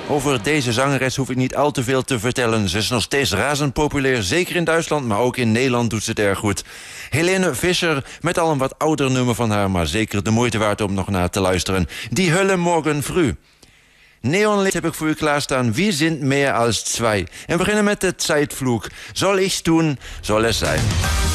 Over deze zangeres hoef ik niet al te veel te vertellen. Ze is nog steeds razend populair, zeker in Duitsland, maar ook in Nederland doet ze het erg goed. Helene Fischer, met al een wat ouder nummer van haar, maar zeker de moeite waard om nog naar te luisteren. Die Hölle morgen früh. Neonlicht heb ik voor u klaarstaan. Wir sind mehr als zwei. En we beginnen met de Zeitflug. Soll ich's tun, soll es sein.